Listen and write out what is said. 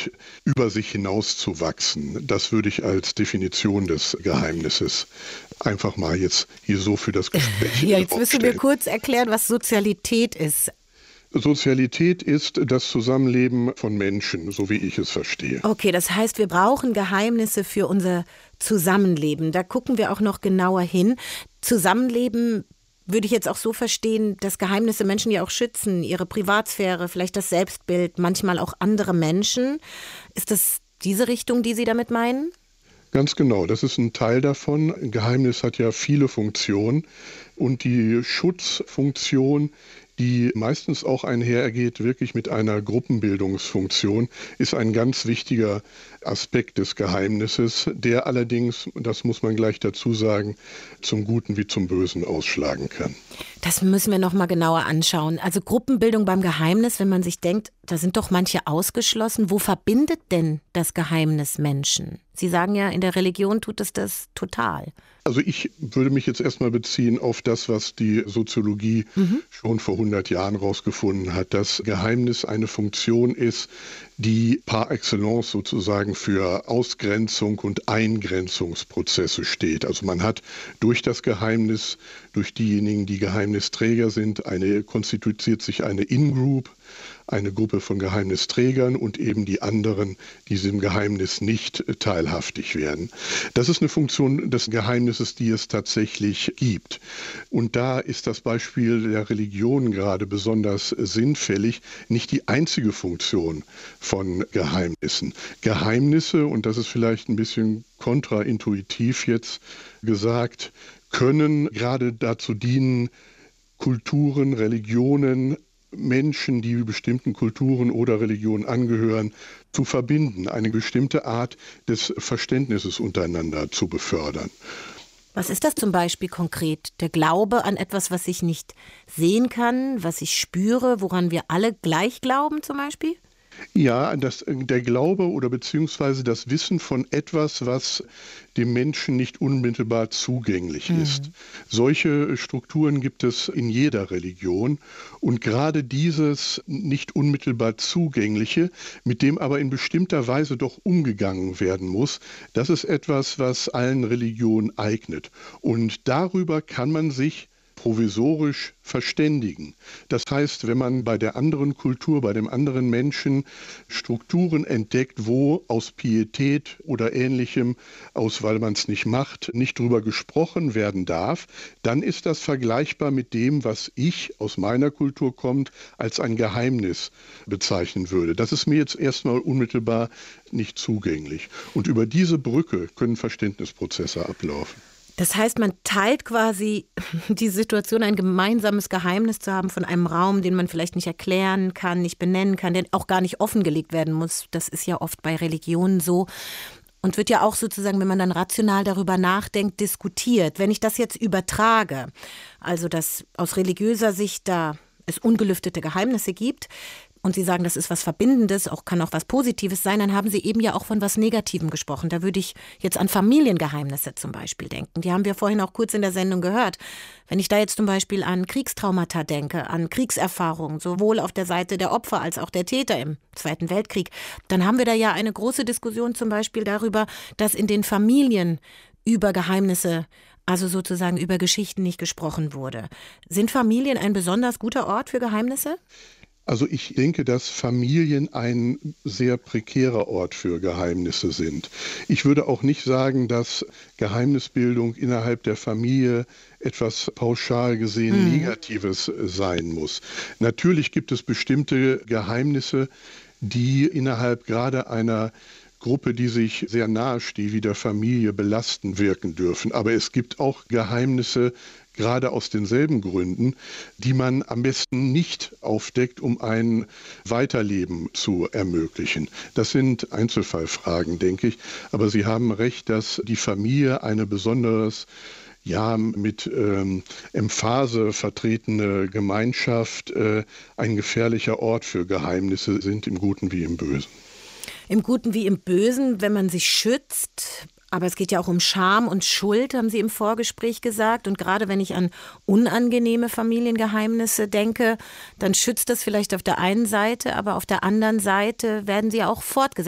nicht über sich hinauszuwachsen. Das würde ich als Definition des Geheimnisses einfach mal jetzt hier so für das Gespräch Ja, jetzt müssen wir aufstellen. kurz erklären, was Sozialität ist. Sozialität ist das Zusammenleben von Menschen, so wie ich es verstehe. Okay, das heißt, wir brauchen Geheimnisse für unser Zusammenleben. Da gucken wir auch noch genauer hin. Zusammenleben würde ich jetzt auch so verstehen, dass Geheimnisse Menschen ja auch schützen, ihre Privatsphäre, vielleicht das Selbstbild, manchmal auch andere Menschen. Ist das diese Richtung, die Sie damit meinen? Ganz genau, das ist ein Teil davon. Ein Geheimnis hat ja viele Funktionen und die Schutzfunktion, die meistens auch einhergeht, wirklich mit einer Gruppenbildungsfunktion, ist ein ganz wichtiger Aspekt des Geheimnisses, der allerdings, das muss man gleich dazu sagen, zum Guten wie zum Bösen ausschlagen kann. Das müssen wir noch mal genauer anschauen. Also Gruppenbildung beim Geheimnis, wenn man sich denkt, da sind doch manche ausgeschlossen. Wo verbindet denn das Geheimnis Menschen? Sie sagen ja, in der Religion tut es das total. Also ich würde mich jetzt erstmal beziehen auf das, was die Soziologie schon vor 100 Jahren rausgefunden hat, dass Geheimnis eine Funktion ist, die par excellence sozusagen für Ausgrenzung und Eingrenzungsprozesse steht. Also man hat durch das Geheimnis, durch diejenigen, die Geheimnisträger sind, konstituiert sich eine In-Group, eine Gruppe von Geheimnisträgern und eben die anderen, die diesem Geheimnis nicht teilhaftig werden. Das ist eine Funktion des Geheimnisses, die es tatsächlich gibt. Und da ist das Beispiel der Religion gerade besonders sinnfällig, nicht die einzige Funktion von Geheimnissen. Geheimnisse, und das ist vielleicht ein bisschen kontraintuitiv jetzt gesagt, können gerade dazu dienen, Kulturen, Religionen, Menschen, die bestimmten Kulturen oder Religionen angehören, zu verbinden, eine bestimmte Art des Verständnisses untereinander zu befördern. Was ist das zum Beispiel konkret? Der Glaube an etwas, was ich nicht sehen kann, was ich spüre, woran wir alle gleich glauben zum Beispiel? Ja, der Glaube oder beziehungsweise das Wissen von etwas, was dem Menschen nicht unmittelbar zugänglich ist. Solche Strukturen gibt es in jeder Religion und gerade dieses nicht unmittelbar Zugängliche, mit dem aber in bestimmter Weise doch umgegangen werden muss, das ist etwas, was allen Religionen eignet. Und darüber kann man sich provisorisch verständigen. Das heißt, wenn man bei der anderen Kultur, bei dem anderen Menschen Strukturen entdeckt, wo aus Pietät oder Ähnlichem, weil man es nicht macht, nicht drüber gesprochen werden darf, dann ist das vergleichbar mit dem, was ich aus meiner Kultur kommt, als ein Geheimnis bezeichnen würde. Das ist mir jetzt erstmal unmittelbar nicht zugänglich. Und über diese Brücke können Verständnisprozesse ablaufen. Das heißt, man teilt quasi die Situation, ein gemeinsames Geheimnis zu haben von einem Raum, den man vielleicht nicht erklären kann, nicht benennen kann, der auch gar nicht offengelegt werden muss. Das ist ja oft bei Religionen so. Und wird ja auch sozusagen, wenn man dann rational darüber nachdenkt, diskutiert. Wenn ich das jetzt übertrage, also dass aus religiöser Sicht da es ungelüftete Geheimnisse gibt, und Sie sagen, das ist was Verbindendes, kann auch was Positives sein, dann haben Sie eben ja auch von was Negativem gesprochen. Da würde ich jetzt an Familiengeheimnisse zum Beispiel denken. Die haben wir vorhin auch kurz in der Sendung gehört. Wenn ich da jetzt zum Beispiel an Kriegstraumata denke, an Kriegserfahrungen, sowohl auf der Seite der Opfer als auch der Täter im Zweiten Weltkrieg, dann haben wir da ja eine große Diskussion zum Beispiel darüber, dass in den Familien über Geheimnisse, also sozusagen über Geschichten nicht gesprochen wurde. Sind Familien ein besonders guter Ort für Geheimnisse? Also ich denke, dass Familien ein sehr prekärer Ort für Geheimnisse sind. Ich würde auch nicht sagen, dass Geheimnisbildung innerhalb der Familie etwas pauschal gesehen Negatives sein muss. Natürlich gibt es bestimmte Geheimnisse, die innerhalb gerade einer Gruppe, die sich sehr nahe steht, wie der Familie belastend wirken dürfen. Aber es gibt auch Geheimnisse, gerade aus denselben Gründen, die man am besten nicht aufdeckt, um ein Weiterleben zu ermöglichen. Das sind Einzelfallfragen, denke ich. Aber Sie haben recht, dass die Familie eine besonders mit Emphase vertretene Gemeinschaft ein gefährlicher Ort für Geheimnisse sind, im Guten wie im Bösen. Im Guten wie im Bösen, wenn man sich schützt. Aber es geht ja auch um Scham und Schuld, haben Sie im Vorgespräch gesagt. Und gerade wenn ich an unangenehme Familiengeheimnisse denke, dann schützt das vielleicht auf der einen Seite, aber auf der anderen Seite werden sie auch fortgesetzt.